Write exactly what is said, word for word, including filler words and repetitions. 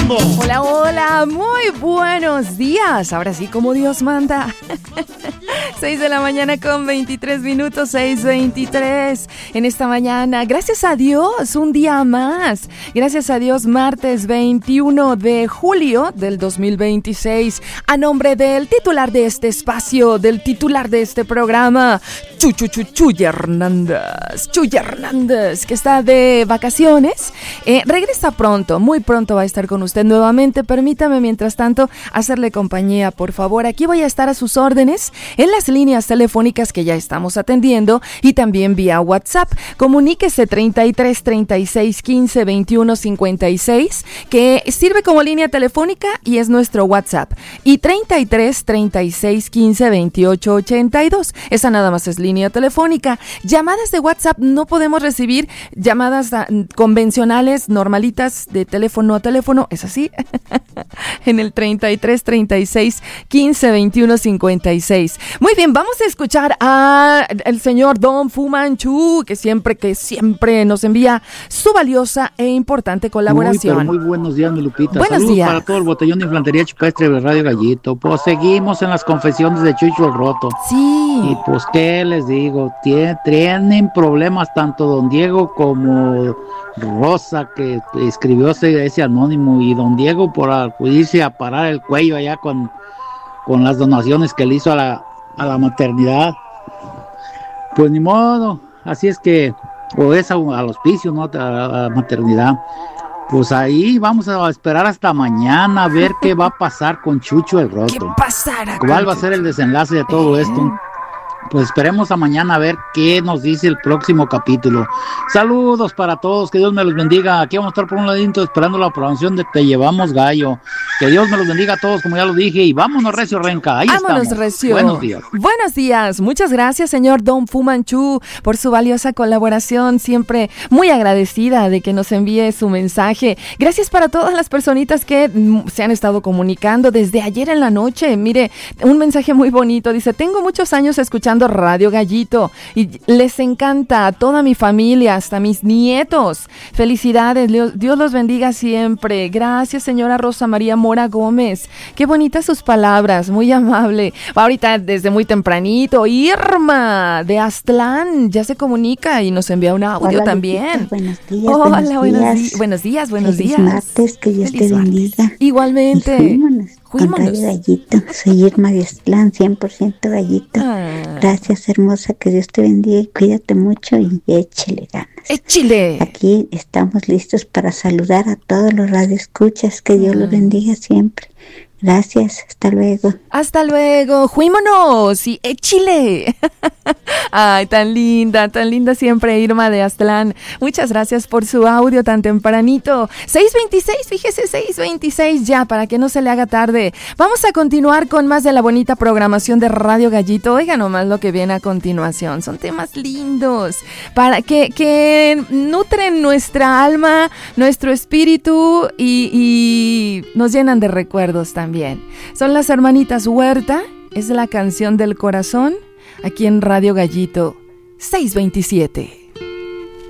mundo. Hola, hola, muy buenos días. Ahora sí, como Dios manda. seis de la mañana con veintitrés minutos, seis veintitrés en esta mañana. Gracias a Dios, un día más. Gracias a Dios, martes veintiuno de julio del dos mil veintiséis. A nombre del titular de este espacio, del titular de este programa, Chuchu Chuchu Chuy Hernández. Chuy Hernández, que está de vacaciones. Eh, regresa pronto, muy pronto va a estar con usted nuevamente. Permítame, mientras tanto, hacerle compañía, por favor. Aquí voy a estar a sus órdenes en las líneas telefónicas que ya estamos atendiendo y también vía WhatsApp. Comuníquese treinta y tres, treinta y seis, quince, veintiuno, cincuenta y seis, que sirve como línea telefónica y es nuestro WhatsApp. Y treinta y tres, treinta y seis, quince, veintiocho, ochenta y dos. Esa nada más es línea telefónica. Llamadas de WhatsApp no podemos recibir, llamadas convencionales, normalitas, de teléfono a teléfono, ¿es así? En el treinta y tres, treinta y seis, quince, veintiuno, cincuenta y seis. Muy bien, vamos a escuchar al señor Don Fu Manchu, que siempre, que siempre nos envía su valiosa e importante colaboración. Muy, pero muy buenos días, mi Lupita. Buenos Saludos días para todo el botellón de infantería chupestre de Radio Gallito. Pues seguimos en las confesiones de Chucho el Roto. Sí. Y pues, ¿qué les digo? Tien, tienen problemas tanto don Diego como Rosa, que escribió ese, ese anónimo, y don Diego por acudirse a parar el cuello allá con, con las donaciones que le hizo a la, a la maternidad. Pues ni modo, así es que, o es a, al hospicio, ¿no? A, a la maternidad. Pues ahí vamos a esperar hasta mañana a ver qué va a pasar con Chucho el Roto. ¿Qué pasará? ¿Cuál va a ser el desenlace de todo esto? Pues esperemos a mañana a ver qué nos dice el próximo capítulo. Saludos para todos, que Dios me los bendiga. Aquí vamos a estar por un ladito esperando la programación de Te Llevamos Gallo. Que Dios me los bendiga a todos, como ya lo dije, y vámonos recio, Renca. Ahí vámonos, estamos. Recio. Buenos días. Buenos días. Muchas gracias, señor Don Fu Manchu, por su valiosa colaboración. Siempre muy agradecida de que nos envíe su mensaje. Gracias para todas las personitas que mm, se han estado comunicando desde ayer en la noche. Mire, un mensaje muy bonito. Dice, tengo muchos años escuchando Radio Gallito y les encanta a toda mi familia, hasta mis nietos. Felicidades, Dios los bendiga siempre. Gracias, señora Rosa María Mora Gómez. Qué bonitas sus palabras, muy amable. Ahorita desde muy tempranito, Irma de Aztlán ya se comunica y nos envía un audio. Hola, también. Buenos días. Hola, buenos, buenos, días. Di- buenos días, buenos Feliz días. martes, que Dios Feliz te bendiga. Martes. Igualmente. Y fuímonos con Fuímonos. Radio Gallito. Soy Irma de Aztlán, cien por ciento Gallito. Ah. Gracias, hermosa, que Dios te bendiga y cuídate mucho y échele ganas. ¡Échile! Aquí estamos listos para saludar a todos los radioescuchas. Que Dios Ah. los bendiga siempre. Gracias, hasta luego. Hasta luego, juímonos y échile. Ay, tan linda, tan linda siempre Irma de Aztlán. Muchas gracias por su audio tan tempranito. seis veintiséis, fíjese, seis veintiséis ya, para que no se le haga tarde. Vamos a continuar con más de la bonita programación de Radio Gallito. Oiga nomás lo que viene a continuación. Son temas lindos, para que, que nutren nuestra alma, nuestro espíritu y, y nos llenan de recuerdos también. También. Son las hermanitas Huerta, es la canción del corazón, aquí en Radio Gallito seiscientos veintisiete.